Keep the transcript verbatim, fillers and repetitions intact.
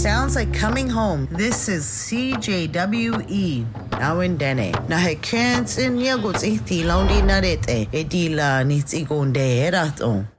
sounds like coming home. This is C J W E. Now in Dene. Na he kens in yagots ihti laundi narete. Edila nits igonde eraton.